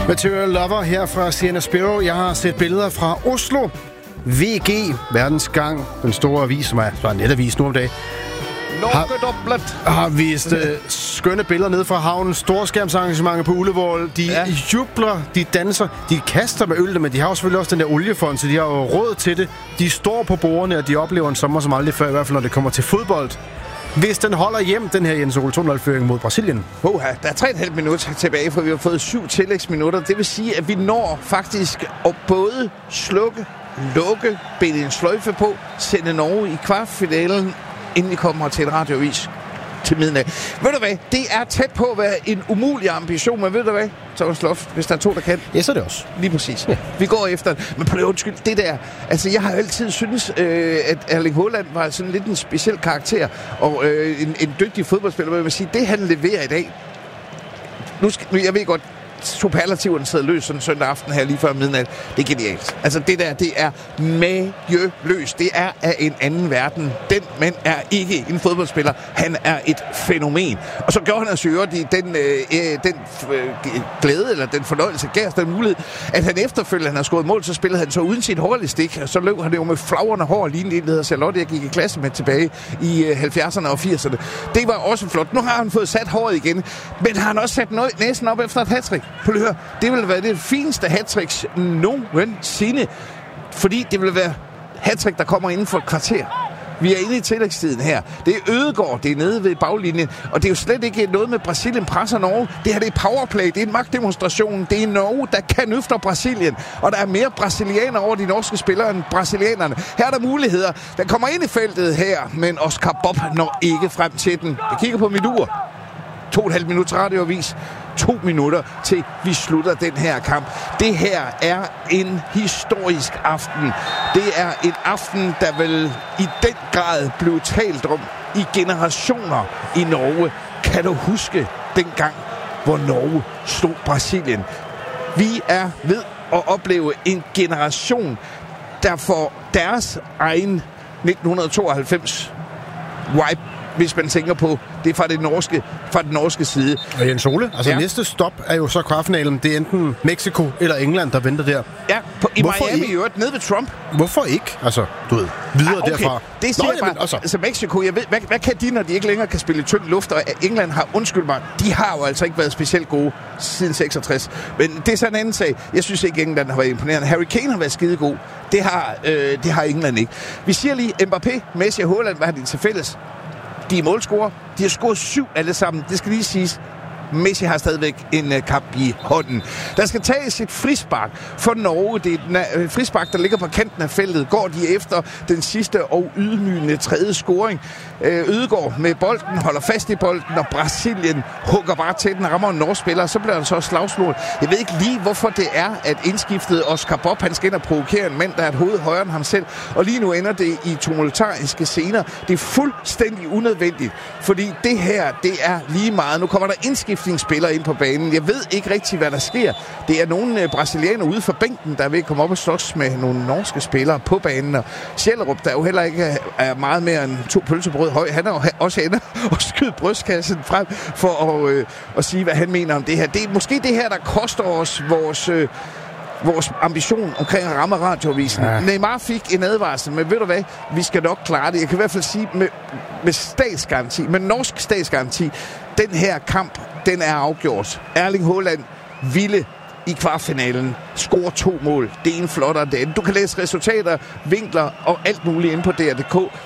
Material Lover her fra Sienna Sparrow. Jeg har set billeder fra Oslo. VG, Verdens Gang, den store avis, som er en netavis nu om dagen, har vist skønne billeder ned fra havnen. Storskærmsarrangementer på Ullevål. De jubler, de danser, de kaster med øl, men de har jo selvfølgelig også den der oliefond, så de har jo råd til det. De står på bordene, og de oplever en sommer som aldrig før, i hvert fald når det kommer til fodbold. Hvis den holder hjem, den her Jens Ole 2-0-føring mod Brasilien. Der er 3,5 minutter tilbage, for vi har fået 7 tillægsminutter. Det vil sige, at vi når faktisk at både lukke, binde en sløjfe på, sende Norge i kvartfinalen, inden vi kommer til et radiovis til midnat. Ved du hvad? Det er tæt på at være en umulig ambition, men ved du hvad, Thomas Loft, hvis der er 2, der kan? Ja, så er det også. Lige præcis. Ja. Vi går efter det. Men på det undskyld, det der... Altså, jeg har altid syntes, at Erling Haaland var sådan lidt en speciel karakter, og en dygtig fodboldspiller, men jeg vil sige, det han leverer i dag... Nu jeg ved godt, superlativerne sidder løs sådan søndag aften her lige før midnat. Det er genialt. Altså det der, det er mageløst. Det er af en anden verden. Den mand er ikke en fodboldspiller. Han er et fænomen. Og så gjorde han altså den glæde, eller den fornøjelse, gav os den mulighed, at han efterfølgende, han har scoret mål, så spillede han så uden sit hårlige stik, og så løb han jo med flagrende hår, lignende en, der hedder Charlotte, jeg gik i klasse med tilbage i 70'erne og 80'erne. Det var også flot. Nu har han fået sat håret igen, men har han også sat næsen op efter et hattrick. Prøv at høre, det vil være det fineste hattricks nogensinde, fordi det vil være hattrick, der kommer inden for et kvarter. Vi er inde i tillægstiden her. Det er Ødegaard, det er nede ved baglinjen, og det er jo slet ikke noget med Brasilien presser Norge. Det her, det er powerplay, det er en magtdemonstration. Det er Norge, der kan efter Brasilien, og der er mere brasilianere over de norske spillere end brasilianerne. Her er der muligheder. Den kommer ind i feltet her, men Oscar Bob når ikke frem til den. Jeg kigger på mit ur. 2,5 minutter radioavis. 2 minutter til vi slutter den her kamp. Det her er en historisk aften. Det er en aften, der vil i den grad blive talt om i generationer i Norge. Kan du huske dengang, hvor Norge slog Brasilien? Vi er ved at opleve en generation, der får deres egen 1992 wipe, hvis man tænker på det fra den norske side. Og Jens Ole, næste stop er jo så kvartfinalen. Det er enten Mexico eller England, der venter der. Ja, i Miami i øvrigt, nede ved Trump. Hvorfor ikke? Videre derfra. Det siger jeg bare. Altså Mexico, jeg ved, hvad kan de, når de ikke længere kan spille i tynd luft? Og England har, undskyld mig, de har jo altså ikke været specielt gode siden 66. Men det er sådan en anden sag. Jeg synes ikke, England har været imponerende. Harry Kane har været skidegod. Det har England ikke. Vi siger lige, Mbappé, Messi og Haaland, hvad har de til fælles? De er målscorer. De har scoret 7 alle sammen. Det skal lige siges. Messi har stadigvæk en kamp i hånden. Der skal tages et frispark for Norge. Det er et frispark, der ligger på kanten af feltet. Går de efter den sidste og ydmygende tredje scoring. Ødegaard med bolden, holder fast i bolden, og Brasilien hugger bare til den, rammer en norsk spiller, så bliver der så slagsmål. Jeg ved ikke lige, hvorfor det er, at indskiftet Oscar Bob, han skal ind og provokere en mand, der er et hoved højere end ham selv, og lige nu ender det i tumultariske scener. Det er fuldstændig unødvendigt, fordi det her, det er lige meget. Nu kommer der indskiftningsspillere ind på banen. Jeg ved ikke rigtig, hvad der sker. Det er nogle brasilianere ude for bænken, der vil komme op og slås med nogle norske spillere på banen, og Sjællerup, der jo heller ikke er meget mere end 2 pølsebrød høj, han er jo også ender og skyder brystkassen frem for at sige, hvad han mener om det her. Det er måske det her, der koster os vores ambition omkring at ramme radioavisen. Ja. Neymar fik en advarsel, men ved du hvad? Vi skal nok klare det. Jeg kan i hvert fald sige med statsgaranti, med norsk statsgaranti, den her kamp, den er afgjort. Erling Haaland ville i kvartfinalen score 2 mål. Det ene flottere end det andet. Du kan læse resultater, vinkler og alt muligt inde på DR.dk.